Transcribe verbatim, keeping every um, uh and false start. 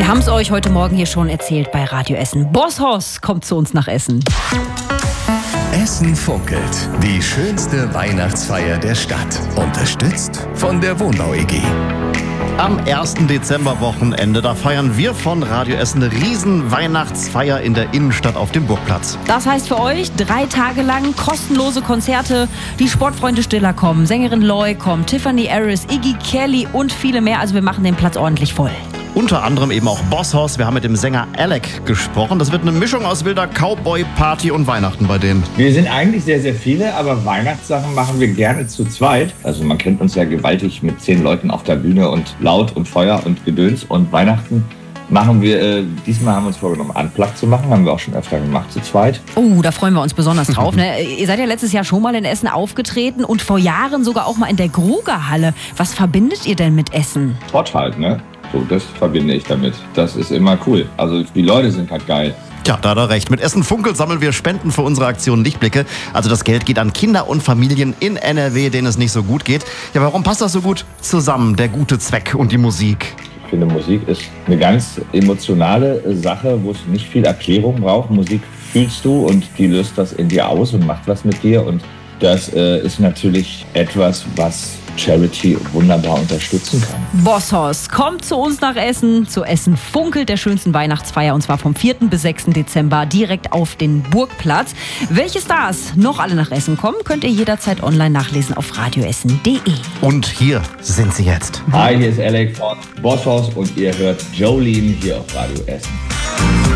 Wir haben es euch heute Morgen hier schon erzählt bei Radio Essen. Bosshaus kommt zu uns nach Essen. Essen funkelt. Die schönste Weihnachtsfeier der Stadt. Unterstützt von der Wohnbau E G. Am ersten Dezemberwochenende, da feiern wir von Radio Essen eine riesen Weihnachtsfeier in der Innenstadt auf dem Burgplatz. Das heißt für euch drei Tage lang kostenlose Konzerte. Die Sportfreunde Stiller kommen, Sängerin Loy kommt, Tiffany Harris, Iggy Kelly und viele mehr. Also wir machen den Platz ordentlich voll. Unter anderem eben auch Bosshaus. Wir haben mit dem Sänger Alec gesprochen. Das wird eine Mischung aus wilder Cowboy-Party und Weihnachten bei denen. Wir sind eigentlich sehr, sehr viele, aber Weihnachtssachen machen wir gerne zu zweit. Also man kennt uns ja gewaltig mit zehn Leuten auf der Bühne und laut und Feuer und Gedöns. Und Weihnachten machen wir, äh, diesmal haben wir uns vorgenommen, Unplugged zu machen. Haben wir auch schon öfter gemacht zu zweit. Oh, da freuen wir uns besonders drauf. Ne? Ihr seid ja letztes Jahr schon mal in Essen aufgetreten und vor Jahren sogar auch mal in der Grugerhalle. Was verbindet ihr denn mit Essen? Sport halt, ne? So, das verbinde ich damit. Das ist immer cool. Also die Leute sind halt geil. Ja, da hat er recht. Mit Essen funkelt sammeln wir Spenden für unsere Aktion Lichtblicke. Also das Geld geht an Kinder und Familien in N R W, denen es nicht so gut geht. Ja, warum passt das so gut zusammen, der gute Zweck und die Musik? Ich finde, Musik ist eine ganz emotionale Sache, wo es nicht viel Erklärung braucht. Musik fühlst du und die löst das in dir aus und macht was mit dir. Und das äh, ist natürlich etwas, was Charity wunderbar unterstützen kann. Bosshaus kommt zu uns nach Essen. Zu Essen funkelt der schönsten Weihnachtsfeier und zwar vom vierten bis sechsten Dezember direkt auf den Burgplatz. Welche Stars noch alle nach Essen kommen, könnt ihr jederzeit online nachlesen auf radioessen punkt de. Und hier sind sie jetzt. Hi, hier ist Alec von Bosshaus und ihr hört Jolene hier auf Radio Essen.